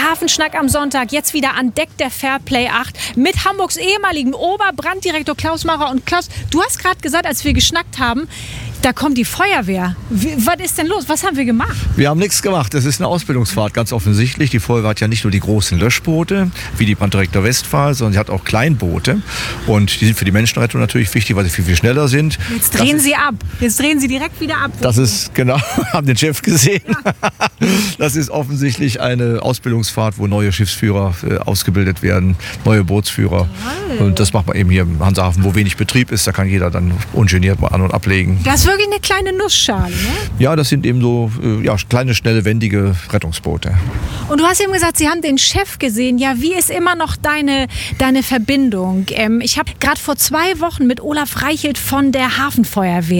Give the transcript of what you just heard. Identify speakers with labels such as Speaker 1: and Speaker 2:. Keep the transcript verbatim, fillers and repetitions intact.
Speaker 1: Hafenschnack am Sonntag, jetzt wieder an Deck der Fairplay acht mit Hamburgs ehemaligen Oberbranddirektor Klaus Maurer. Und Klaus, du hast gerade gesagt, als wir geschnackt haben, da kommt die Feuerwehr. Wie, was ist denn los? Was haben wir gemacht?
Speaker 2: Wir haben nichts gemacht. Das ist eine Ausbildungsfahrt, ganz offensichtlich. Die Feuerwehr hat ja nicht nur die großen Löschboote, wie die Branddirektor Westphal, sondern sie hat auch Kleinboote. Und die sind für die Menschenrettung natürlich wichtig, weil sie viel, viel schneller sind.
Speaker 1: Jetzt drehen das sie ist, ab. Jetzt drehen sie direkt wieder ab.
Speaker 2: Das ist, genau, haben den Chef gesehen. Ja. Das ist offensichtlich eine Ausbildungsfahrt, wo neue Schiffsführer äh, ausgebildet werden, neue Bootsführer. Toll. Und das macht man eben hier im Hansahafen, wo wenig Betrieb ist. Da kann jeder dann ungeniert mal an- und ablegen.
Speaker 1: Das ist wirklich eine kleine Nussschale, ne?
Speaker 2: Ja, das sind eben so äh, ja, kleine, schnelle, wendige Rettungsboote.
Speaker 1: Und du hast eben gesagt, Sie haben den Chef gesehen. Ja, wie ist immer noch deine, deine Verbindung? Ähm, ich habe gerade vor zwei Wochen mit Olaf Reichelt von der Hafenfeuerwehr